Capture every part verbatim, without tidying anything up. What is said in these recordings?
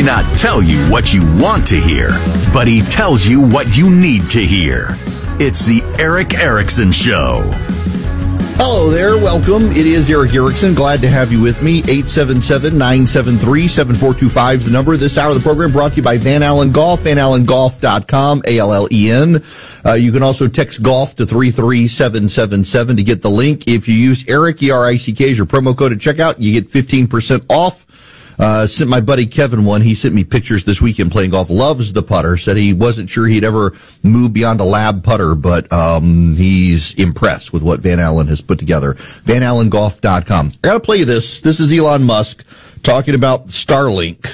not tell you what you want to hear, but he tells you what you need to hear. It's the Erick Erickson Show. Hello there. Welcome. It is Erick Erickson. Glad to have you with me. eight seven seven, nine seven three, seven four two five is the number. This hour of the program brought to you by Van Allen Golf, van allen golf dot com, A L L E N. Uh, you can also text golf to three three seven seven seven to get the link. If you use Erick, E R I C K, as your promo code at checkout, you get fifteen percent off. Uh, sent my buddy Kevin one. He sent me pictures this weekend playing golf. Loves the putter. Said he wasn't sure he'd ever move beyond a lab putter, but um he's impressed with what Van Allen has put together. van allen golf dot com. I gotta play you this. This is Elon Musk talking about Starlink.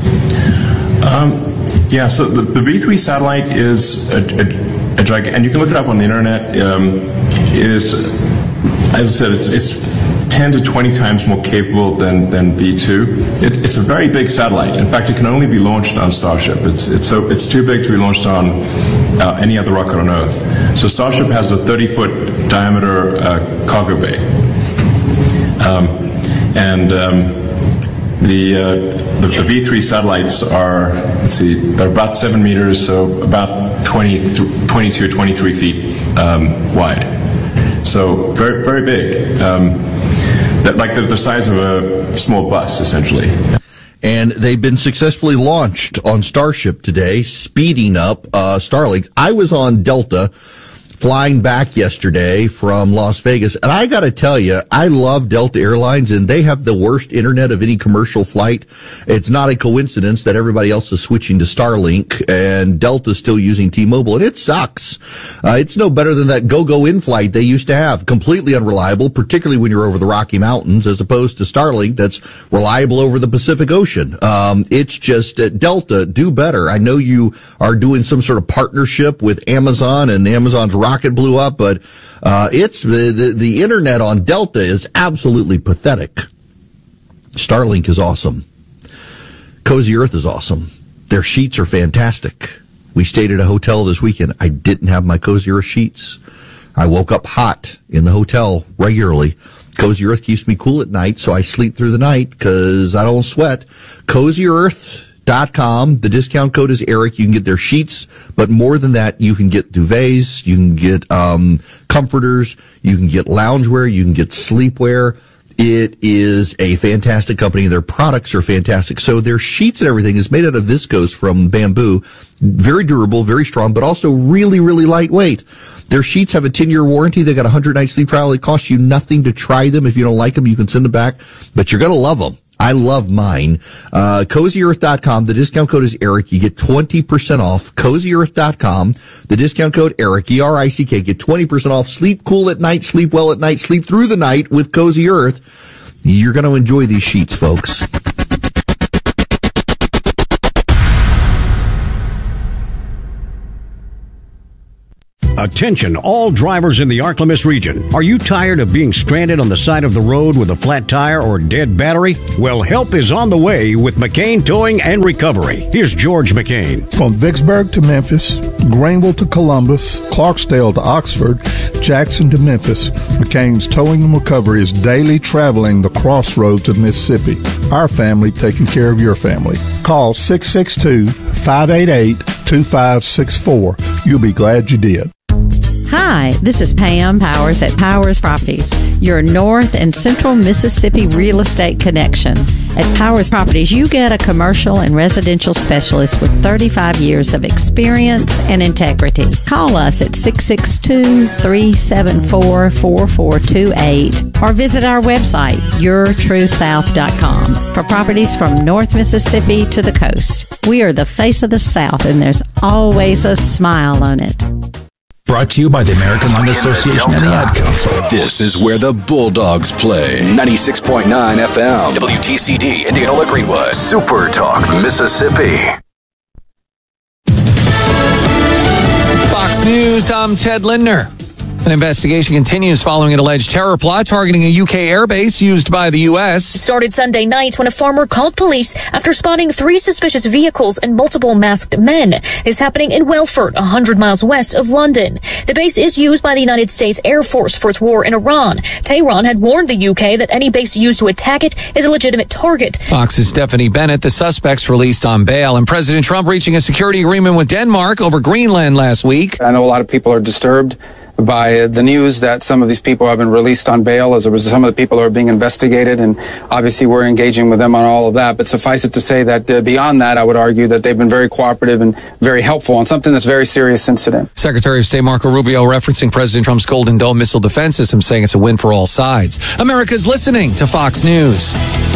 Um, yeah, so the, the V three satellite is a, a, a gigantic, and you can look it up on the internet. Um, is, as I said, it's it's ten to twenty times more capable than, than V two. It, it's a very big satellite. In fact, it can only be launched on Starship. It's it's so it's too big to be launched on uh, any other rocket on Earth. So Starship has a thirty foot diameter uh, cargo bay, um, and um, the, uh, the the V three satellites are, let's see, they're about seven meters, so about twenty, twenty-two, twenty-three feet um, wide. So very very big. Um, That, like the, the size of a small bus, essentially. And they've been successfully launched on Starship today, speeding up uh, Starlink. I was on Delta flying back yesterday from Las Vegas, and I got to tell you, I love Delta Airlines, and they have the worst internet of any commercial flight. It's not a coincidence that everybody else is switching to Starlink, and Delta's still using T-Mobile, and it sucks. Uh, it's no better than that go-go in flight they used to have. Completely unreliable, particularly when you're over the Rocky Mountains, as opposed to Starlink that's reliable over the Pacific Ocean. Um, it's just, uh, Delta, do better. I know you are doing some sort of partnership with Amazon, and Amazon's rocket blew up, but uh it's the, the the internet on Delta is absolutely pathetic. Starlink is awesome. Cozy Earth is awesome. Their sheets are fantastic. We stayed at a hotel this weekend. I didn't have my Cozy Earth sheets. I woke up hot in the hotel regularly. Cozy Earth keeps me cool at night, so I sleep through the night because I don't sweat. Cozy Earth dot com. The discount code is Erick. You can get their sheets, but more than that, you can get duvets, you can get um comforters, you can get loungewear, you can get sleepwear. It is a fantastic company. Their products are fantastic. So their sheets and everything is made out of viscose from bamboo. Very durable, very strong, but also really, really lightweight. Their sheets have a ten-year warranty. They got a hundred-night sleep trial. It costs you nothing to try them. If you don't like them, you can send them back, but you're going to love them. I love mine. Uh, Cozy Earth dot com. The discount code is Erick. You get twenty percent off. Cozy Earth dot com. The discount code Erick, E R I C K. Get twenty percent off. Sleep cool at night. Sleep well at night. Sleep through the night with Cozy Earth. You're going to enjoy these sheets, folks. Attention, all drivers in the Arklamis region. Are you tired of being stranded on the side of the road with a flat tire or dead battery? Well, help is on the way with McCain Towing and Recovery. Here's George McCain. From Vicksburg to Memphis, Greenville to Columbus, Clarksdale to Oxford, Jackson to Memphis, McCain's Towing and Recovery is daily traveling the crossroads of Mississippi. Our family taking care of your family. Call six six two, five eight eight, two five six four. You'll be glad you did. Hi, this is Pam Powers at Powers Properties, your North and Central Mississippi real estate connection. At Powers Properties, you get a commercial and residential specialist with thirty-five years of experience and integrity. Call us at six six two, three seven four, four four two eight or visit our website, your true south dot com, for properties from North Mississippi to the coast. We are the face of the South, and there's always a smile on it. Brought to you by the American Lung Association and the Ad Council. This is where the Bulldogs play. ninety-six point nine F M. W T C D, Indianola Greenwood. Super Talk, Mississippi. Fox News, I'm Ted Lindner. An investigation continues following an alleged terror plot targeting a U K airbase used by the U S. It started Sunday night when a farmer called police after spotting three suspicious vehicles and multiple masked men. This happening in Welford, one hundred miles west of London. The base is used by the United States Air Force for its war in Iran. Tehran had warned the U K that any base used to attack it is a legitimate target. Fox's Stephanie Bennett, the suspects released on bail, and President Trump reaching a security agreement with Denmark over Greenland last week. I know a lot of people are disturbed by the news that some of these people have been released on bail as a result. Some of the people are being investigated, and obviously we're engaging with them on all of that. But suffice it to say that uh, beyond that, I would argue that they've been very cooperative and very helpful on something that's a very serious incident. Secretary of State Marco Rubio referencing President Trump's Golden Dome missile defense system, saying it's a win for all sides. America's listening to Fox News.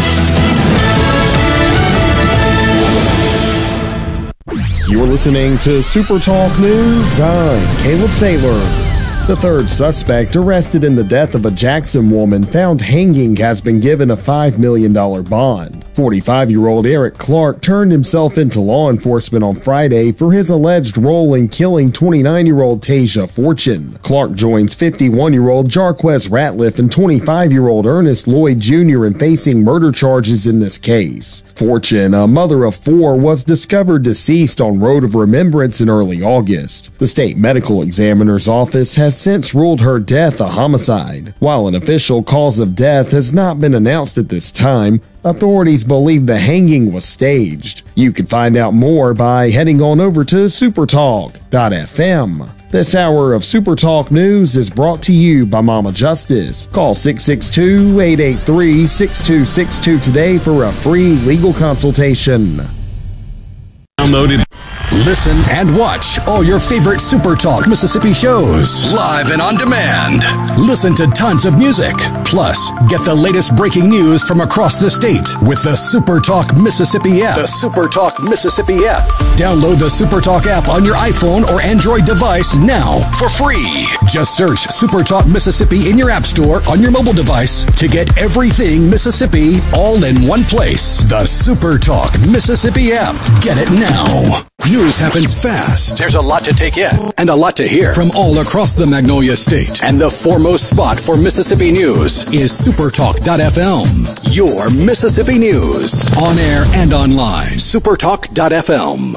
You're listening to Super Talk News. I'm Caleb Sailors. The third suspect arrested in the death of a Jackson woman found hanging has been given a five million dollars bond. forty-five-year-old Eric Clark turned himself into law enforcement on Friday for his alleged role in killing twenty-nine-year-old Tasia Fortune. Clark joins fifty-one-year-old Jarquez Ratliff and twenty-five-year-old Ernest Lloyd Junior in facing murder charges in this case. Fortune, a mother of four, was discovered deceased on Road of Remembrance in early August. The state medical examiner's office has since ruled her death a homicide. While an official cause of death has not been announced at this time, authorities believe the hanging was staged. You can find out more by heading on over to supertalk dot f m. This hour of Super Talk News is brought to you by Mama Justice. Call six six two, eight eight three, six two six two today for a free legal consultation. Downloaded. Listen and watch all your favorite Super Talk Mississippi shows live and on demand. Listen to tons of music. Plus, get the latest breaking news from across the state with the Super Talk Mississippi app. The Super Talk Mississippi app. Download the Super Talk app on your iPhone or Android device now for free. Just search Super Talk Mississippi in your app store on your mobile device to get everything Mississippi all in one place. The Super Talk Mississippi app. Get it now. News happens fast. There's a lot to take in and a lot to hear from all across the Magnolia State. And the foremost spot for Mississippi news is supertalk dot f m. Your Mississippi news. On air and online. supertalk dot f m.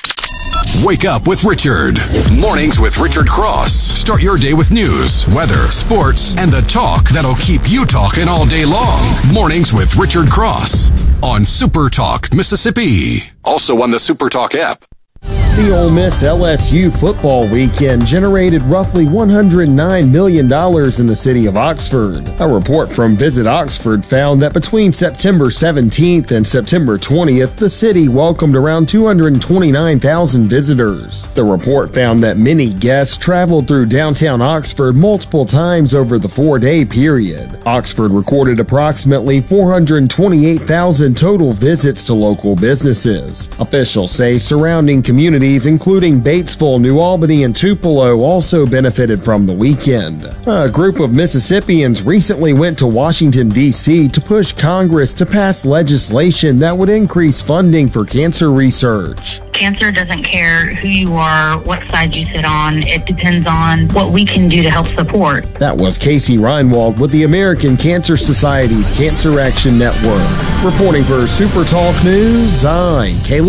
Wake up with Richard. Mornings with Richard Cross. Start your day with news, weather, sports, and the talk that'll keep you talking all day long. Mornings with Richard Cross on Super Talk Mississippi. Also on the Super Talk app. The Ole Miss L S U football weekend generated roughly one hundred nine million dollars in the city of Oxford. A report from Visit Oxford found that between September seventeenth and September twentieth, the city welcomed around two hundred twenty-nine thousand visitors. The report found that many guests traveled through downtown Oxford multiple times over the four-day period. Oxford recorded approximately four hundred twenty-eight thousand total visits to local businesses. Officials say surrounding communities including Batesville, New Albany, and Tupelo also benefited from the weekend. A group of Mississippians recently went to Washington, D C to push Congress to pass legislation that would increase funding for cancer research. Cancer doesn't care who you are, what side you sit on. It depends on what we can do to help support. That was Casey Reinwald with the American Cancer Society's Cancer Action Network. Reporting for Super Talk News, I'm Caleb